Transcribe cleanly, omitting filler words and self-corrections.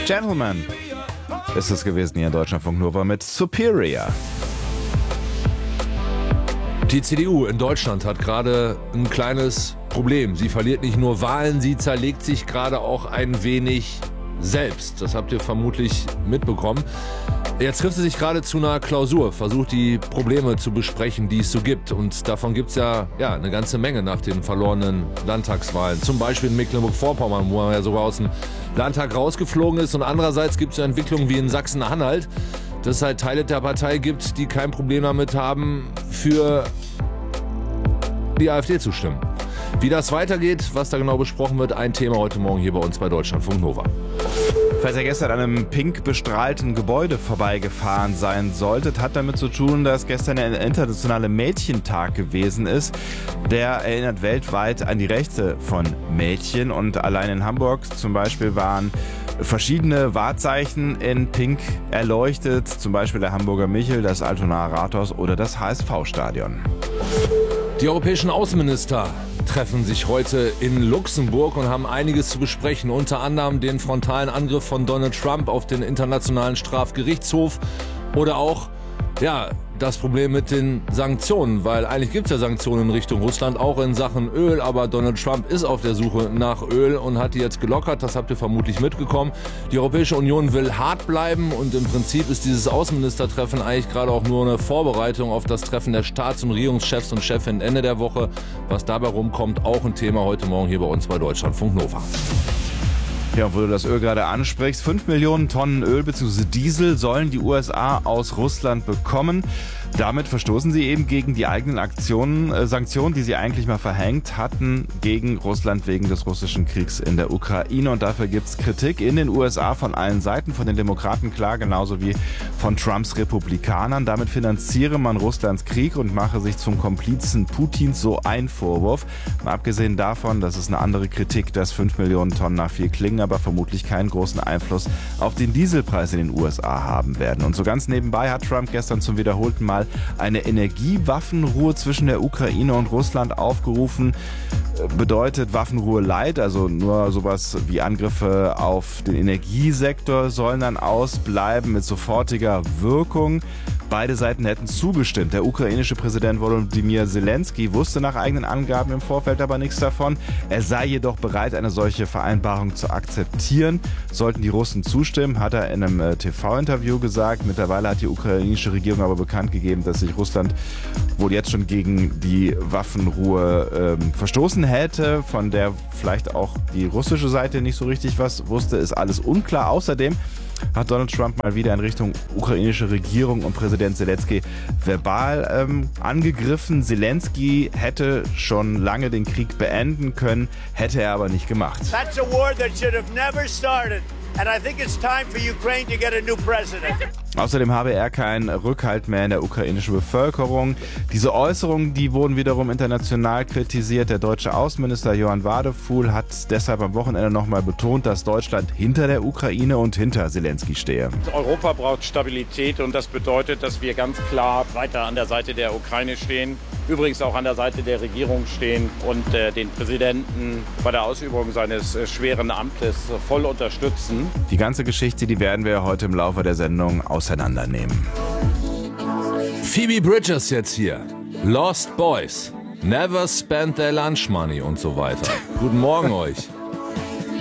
Gentleman ist es gewesen hier in Deutschlandfunk Nova mit Superior. Die CDU in Deutschland hat gerade ein kleines Problem. Sie verliert nicht nur Wahlen, sie zerlegt sich gerade auch ein wenig selbst. Das habt ihr vermutlich mitbekommen. Jetzt trifft sie sich gerade zu einer Klausur, versucht die Probleme zu besprechen, die es so gibt. Und davon gibt es ja eine ganze Menge nach den verlorenen Landtagswahlen. Zum Beispiel in Mecklenburg-Vorpommern, wo man ja sogar aus dem Landtag rausgeflogen ist. Und andererseits gibt es ja Entwicklungen wie in Sachsen-Anhalt, dass es halt Teile der Partei gibt, die kein Problem damit haben, für die AfD zu stimmen. Wie das weitergeht, was da genau besprochen wird, ein Thema heute Morgen hier bei uns bei Deutschlandfunk Nova. Falls ihr gestern an einem pink bestrahlten Gebäude vorbeigefahren sein solltet, hat damit zu tun, dass gestern der internationale Mädchentag gewesen ist. Der erinnert weltweit an die Rechte von Mädchen und allein in Hamburg zum Beispiel waren verschiedene Wahrzeichen in pink erleuchtet, zum Beispiel der Hamburger Michel, das Altonaer Rathaus oder das HSV-Stadion. Die europäischen Außenminister treffen sich heute in Luxemburg und haben einiges zu besprechen. Unter anderem den frontalen Angriff von Donald Trump auf den Internationalen Strafgerichtshof oder auch das Problem mit den Sanktionen, weil eigentlich gibt es ja Sanktionen in Richtung Russland, auch in Sachen Öl, aber Donald Trump ist auf der Suche nach Öl und hat die jetzt gelockert, das habt ihr vermutlich mitbekommen. Die Europäische Union will hart bleiben und im Prinzip ist dieses Außenministertreffen eigentlich gerade auch nur eine Vorbereitung auf das Treffen der Staats- und Regierungschefs und Chefinnen Ende der Woche. Was dabei rumkommt, auch ein Thema heute Morgen hier bei uns bei Deutschlandfunk Nova. Ja, wo du das Öl gerade ansprichst, 5 Millionen Tonnen Öl bzw. Diesel sollen die USA aus Russland bekommen. Damit verstoßen sie eben gegen die eigenen Sanktionen, die sie eigentlich mal verhängt hatten gegen Russland wegen des russischen Kriegs in der Ukraine. Und dafür gibt es Kritik in den USA von allen Seiten, von den Demokraten klar, genauso wie von Trumps Republikanern. Damit finanziere man Russlands Krieg und mache sich zum Komplizen Putins, so ein Vorwurf. Mal abgesehen davon, dass es eine andere Kritik, dass 5 Millionen Tonnen nach viel klingen, aber vermutlich keinen großen Einfluss auf den Dieselpreis in den USA haben werden. Und so ganz nebenbei hat Trump gestern zum wiederholten Mal eine Energiewaffenruhe zwischen der Ukraine und Russland aufgerufen. Bedeutet Waffenruhe light, also nur sowas wie Angriffe auf den Energiesektor sollen dann ausbleiben mit sofortiger Wirkung. Beide Seiten hätten zugestimmt. Der ukrainische Präsident Volodymyr Zelensky wusste nach eigenen Angaben im Vorfeld aber nichts davon. Er sei jedoch bereit, eine solche Vereinbarung zu akzeptieren. Sollten die Russen zustimmen, hat er in einem TV-Interview gesagt. Mittlerweile hat die ukrainische Regierung aber bekannt gegeben, dass sich Russland wohl jetzt schon gegen die Waffenruhe verstoßen hätte, von der vielleicht auch die russische Seite nicht so richtig was wusste, ist alles unklar. Außerdem hat Donald Trump mal wieder in Richtung ukrainische Regierung und Präsident Zelensky verbal angegriffen. Zelensky hätte schon lange den Krieg beenden können, hätte er aber nicht gemacht. That's a war that should have never started. And I think it's time for Ukraine to get a new president. Außerdem habe er keinen Rückhalt mehr in der ukrainischen Bevölkerung. Diese Äußerungen, die wurden wiederum international kritisiert. Der deutsche Außenminister Johann Wadefuhl hat deshalb am Wochenende nochmal betont, dass Deutschland hinter der Ukraine und hinter Zelensky stehe. Europa braucht Stabilität und das bedeutet, dass wir ganz klar weiter an der Seite der Ukraine stehen. Übrigens auch an der Seite der Regierung stehen und den Präsidenten bei der Ausübung seines schweren Amtes voll unterstützen. Die ganze Geschichte, die werden wir heute im Laufe der Sendung auseinandernehmen. Phoebe Bridgers jetzt hier. Lost Boys. Never spent their lunch money und so weiter. Guten Morgen euch.